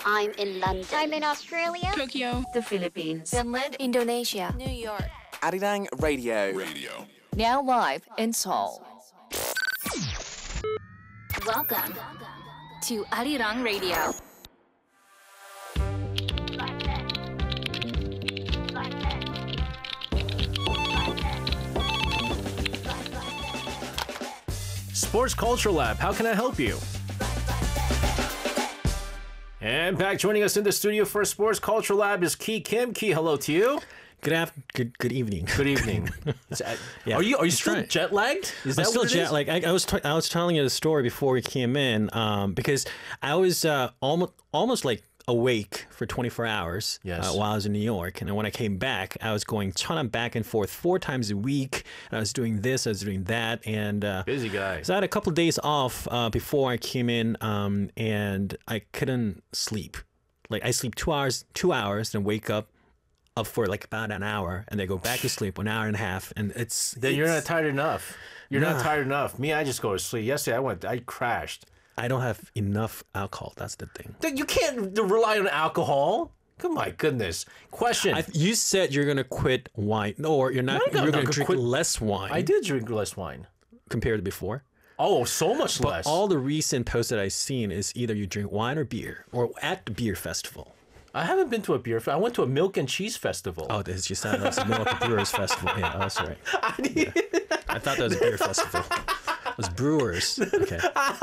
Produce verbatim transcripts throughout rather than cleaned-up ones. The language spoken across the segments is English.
I'm in London. I'm in Australia. Tokyo. The Philippines. Finland. Indonesia. New York. Arirang Radio. Radio. Now live in Seoul. Welcome to Arirang Radio. Sports Culture Lab, how can I help you? And back joining us in the studio for Sports Culture Lab is Ki Kim. Ki, hello to you. Good after, good good evening. Good evening. uh, Yeah. Are you are you That's still right. jet lagged? Is I'm that still what it jet is? like I, I was t- I was telling you the story before we came in um, because I was uh, almost almost like awake for twenty-four hours Yes. uh, while I was in New York, and then when I came back, I was going ton of back and forth four times a week, and I was doing this, I was doing that, and uh, Busy guy. So I had a couple of days off uh, before I came in, um, and I couldn't sleep. Like I sleep two hours, two hours, then wake up. Up for like about an hour, and they go back to sleep an hour and a half, and it's Then you're it's- not tired enough. You're not Nah. tired enough. Me, I just go to sleep. Yesterday, I went. I crashed. I don't have enough alcohol. That's the thing. Dude, you can't rely on alcohol. Oh my goodness. Question. I, you said you're gonna quit wine, no, or you're not. No, no, you're no, gonna no, drink quit- less wine. I did drink less wine. compared to before. Oh, so much But less. all the recent posts that I've seen is either you drink wine or beer, or at the beer festival. I haven't been to a beer. Fe- I went to a milk and cheese festival. Oh, this just sounded like the Milwaukee Brewers Festival. Yeah, oh, that's right. Yeah. I thought that was a beer festival. It was Brewers. Okay.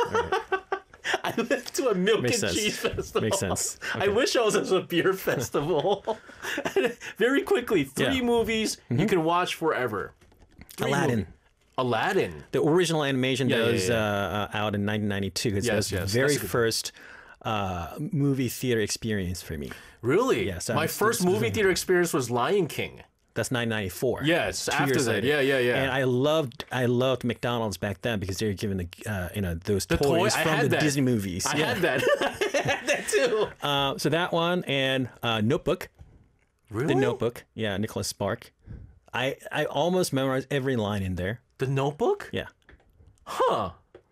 I went to a milk Makes and sense. cheese festival. Makes sense. I Okay. wish I was at a beer festival. Very quickly, three Yeah. Mm-hmm. movies you can watch forever. Three Aladdin. mov- Aladdin. The original animation Yeah, that yeah, was yeah. Uh, uh, out in nineteen ninety-two. It's Yes, the yes, very that's a good- first uh, movie theater experience for me. Really? Yes, I My was- first it was- movie theater experience was Lion King. That's nineteen ninety-four. Yes, Two after years that. later. Yeah, yeah, yeah. And I loved, I loved McDonald's back then because they were giving the, uh, you know, those The toy? toys I from had the that. Disney movies. I Yeah. had that. I had that too. Uh, so that one and uh, Notebook, Really? the Notebook. Yeah, Nicholas Spark. I I almost memorized every line in there. The Notebook? Yeah. Huh.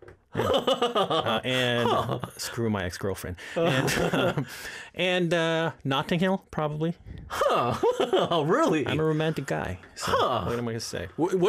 Uh, and uh, screw my ex girlfriend. And, um, and uh, Notting Hill, probably. Oh, really? I'm a romantic guy. So what am I gonna say? Wh- what